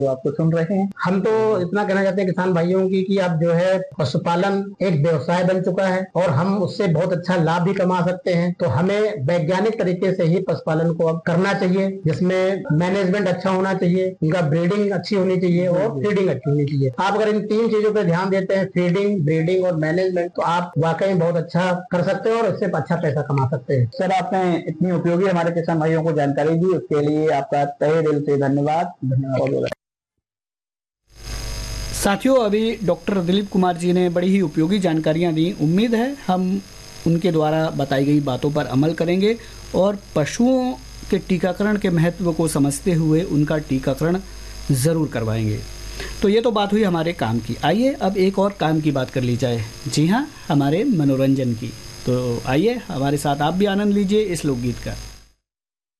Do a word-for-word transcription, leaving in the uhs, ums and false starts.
जो आपको सुन रहे हैं। हम तो इतना कहना चाहते हैं किसान भाइयों की कि अब जो है पशुपालन एक व्यवसाय बन चुका है और हम उससे बहुत अच्छा लाभ भी कमा सकते हैं। तो हमें वैज्ञानिक तरीके से ही पशुपालन को अब करना चाहिए, जिसमें मैनेजमेंट अच्छा होना चाहिए, उनका ब्रीडिंग अच्छी होनी चाहिए और फीडिंग अच्छी होनी चाहिए। आप अगर इन तीन चीजों पे ध्यान देते हैं, फीडिंग, ब्रीडिंग और मैनेजमेंट, तो आप वाकई बहुत अच्छा कर सकते हैं और इससे अच्छा पैसा कमा सकते हैं। सर, आपने इतनी उपयोगी हमारे किसान भाइयों को जानकारी दी, उसके लिए आपका तहे दिल से धन्यवाद। धन्यवाद। साथियों, अभी डॉक्टर दिलीप कुमार जी ने बड़ी ही उपयोगी जानकारियां दी। उम्मीद है हम उनके द्वारा बताई गई बातों पर अमल करेंगे और पशुओं के टीकाकरण के महत्व को समझते हुए उनका टीकाकरण ज़रूर करवाएंगे। तो ये तो बात हुई हमारे काम की। आइए अब एक और काम की बात कर ली जाए। जी हाँ, हमारे मनोरंजन की। तो आइए हमारे साथ आप भी आनंद लीजिए इस लोकगीत का।